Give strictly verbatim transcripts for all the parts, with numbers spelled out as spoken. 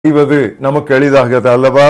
செய்வது நமக்கு எளிதாகிறது அல்லவா?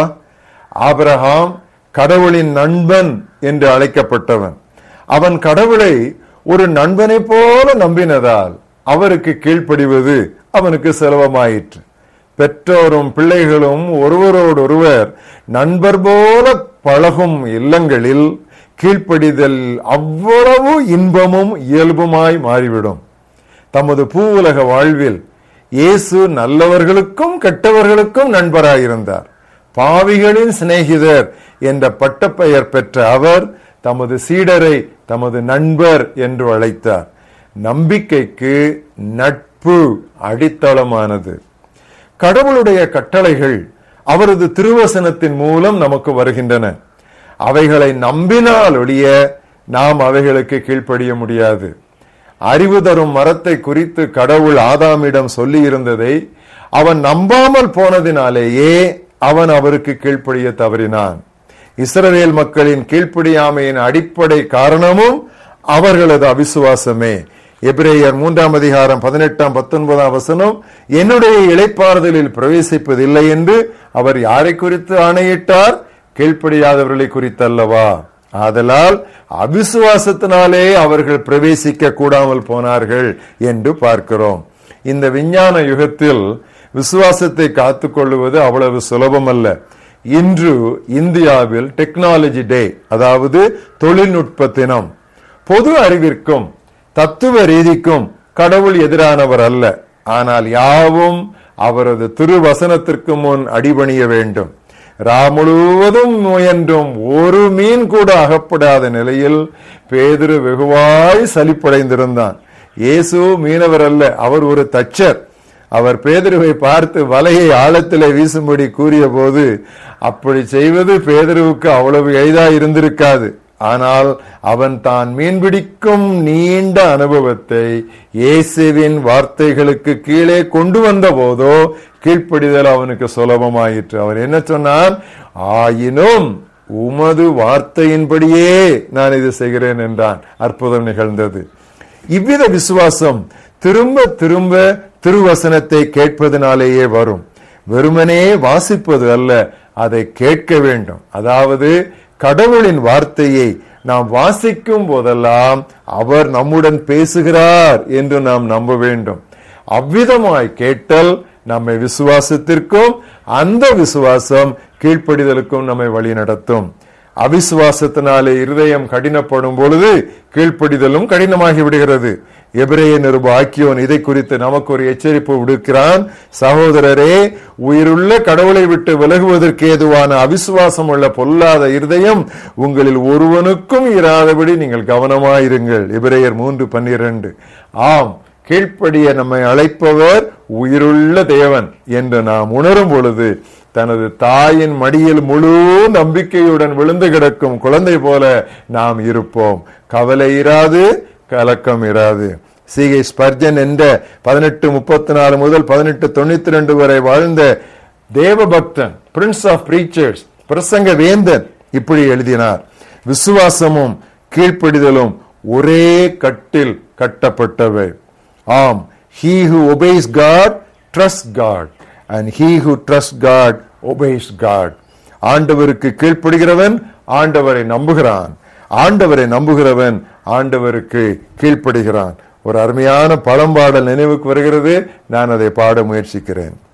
ஆபிரகாம் கடவுளின் நண்பன் என்று அழைக்கப்பட்டவன். அவன் கடவுளை ஒரு நண்பனை போல நம்பினதால் அவருக்கு கீழ்ப்படிவது அவனுக்கு சுலபமாயிற்று. பெற்றோரும் பிள்ளைகளும் ஒருவரோடொருவர் நண்பர் போல பழகும் இல்லங்களில் கீழ்ப்படிதல் அவ்வளவு இன்பமும் இயல்புமாய் மாறிவிடும். தமது பூவுலக வாழ்வில் இயேசு நல்லவர்களுக்கும் கெட்டவர்களுக்கும் நண்பராயிருந்தார். பாவிகளின் சிநேகிதர் என்ற பட்டப்பெயர் பெற்ற அவர் தமது சீடரை தமது நண்பர் என்று அழைத்தார். நம்பிக்கைக்கு நட்பு அடித்தளமானது. கடவுளுடைய கட்டளைகள் அவரது திருவசனத்தின் மூலம் நமக்கு வருகின்றன. அவைகளை நம்பினால் ஒழிய நாம் அவைகளுக்கு கீழ்ப்படிய முடியாது. அறிவு தரும் மரத்தை குறித்து கடவுள் ஆதாமிடம் சொல்லி இருந்ததை அவன் நம்பாமல் போனதினாலேயே அவன் அவருக்கு கீழ்ப்படிய தவறினான். இஸ்ரவேல் மக்களின் கீழ்ப்படியாமையின் அடிப்படை காரணமும் அவர்களது அவிசுவாசமே. எபிரேயர் மூன்றாம் அதிகாரம் பதினெட்டாம் பத்தொன்பதாம் வசனம், என்னுடைய இளைப்பாறுதலில் பிரவேசிப்பதில்லை என்று அவர் யாரை குறித்து ஆணையிட்டார்? கீழ்ப்படியாதவர்களை குறித்தல்லவா? ஆதலால் அவிசுவாசத்தினாலே அவர்கள் பிரவேசிக்க கூடாமல் போனார்கள் என்று பார்க்கிறோம். இந்த விஞ்ஞான யுகத்தில் விசுவாசத்தை காத்துக்கொள்வது அவ்வளவு சுலபம் அல்ல. இன்று இந்தியாவில் டெக்னாலஜி டே, அதாவது தொழில்நுட்ப தினம். பொது அறிவிற்கும் தத்துவ ரீதிக்கும் கடவுள் எதிரானவர் அல்ல. ஆனால் யாவும் அவரது திருவசனத்திற்கு முன் அடிபணிய வேண்டும். ரா முழுவதும் முயன்றும் ஒரு மீன் கூட அகப்படாத நிலையில் பேதுரு வெகுவாய் சலிப்படைந்திருந்தான். இயேசு மீனவர் அல்ல, அவர் ஒரு தச்சர். அவர் பேதுருவை பார்த்து வலையை ஆழத்திலே வீசும்படி கூறிய போது அப்படி செய்வது பேதுருவுக்கு அவ்வளவு எளிதா இருந்திருக்காது. ஆனால் அவன் தான் மீன்பிடிக்கும் நீண்ட அனுபவத்தை இயேசுவின் வார்த்தைகளுக்கு கீழே கொண்டு வந்த போதோ கீழ்ப்படிதல் அவனுக்கு சுலபமாயிற்று. அவன் என்ன சொன்னான்? ஆயினும் உமது வார்த்தையின்படியே நான் இது செய்கிறேன் என்றான். அற்புதம் நிகழ்ந்தது. இவ்வித விசுவாசம் திரும்ப திரும்ப திருவசனத்தை கேட்பதனாலேயே வரும். வெறுமனே வாசிப்பது அல்ல, அதை கேட்க வேண்டும். அதாவது கடவுளின் வார்த்தையை நாம் வாசிக்கும் போதெல்லாம் அவர் நம்முடன் பேசுகிறார் என்று நாம் நம்ப வேண்டும். அவ்விதமாய் கேட்டல் நம்மை விசுவாசத்திற்கும் அந்த விசுவாசம் கீழ்ப்படிதலுக்கும் நம்மை வழி நடத்தும். அவிசுவாசத்தினாலே இருதயம் கடினப்படும் பொழுது கீழ்ப்படிதலும் கடினமாகி விடுகிறது. எபிரேய நிருப ஆக்கியோன் இதை குறித்து நமக்கு ஒரு எச்சரிப்பு விடுக்கிறான். சகோதரரே, உயிருள்ள கடவுளை விட்டு விலகுவதற்கு ஏதுவான அவிசுவாசம் உள்ள பொல்லாத இருதயம் உங்களில் ஒருவனுக்கும் இராதபடி நீங்கள் கவனமாயிருங்கள். எபிரேயர் மூன்று பன்னிரண்டு. ஆம், கீழ்ப்படிய நம்மை அழைப்பவர் உயிருள்ள தேவன் என்று நாம் உணரும் பொழுது தனது தாயின் மடியில் முழு நம்பிக்கையுடன் விழுந்து கிடக்கும் குழந்தை போல நாம் இருப்போம். கவலை இராது, கலக்கம் இராது. சி கே ஸ்பர்ஜன் என்ற பதினெட்டு முப்பத்தி நாலு முதல் பதினெட்டு தொண்ணூத்தி ரெண்டு வரை வாழ்ந்த தேவபக்தன், பிரின்ஸ் ஆஃப் பிரீச்சர்ஸ், பிரசங்க வேந்தன் இப்படி எழுதினார்: விசுவாசமும் கீழ்ப்படிதலும் ஒரே கட்டில் கட்டப்பட்டவை. ஆம், he who obeys God trusts God and he who trusts God obeys God. ஆண்டவருக்கு கீழ்ப்படுகிறவன் ஆண்டவரை நம்புகிறான், ஆண்டவரை நம்புகிறவன் ஆண்டவருக்கு கீழ்ப்படுகிறான். ஒரு அருமையான பழம்பாடல் நினைவுக்கு வருகிறது. நான் அதை பாட முயற்சிக்கிறேன்.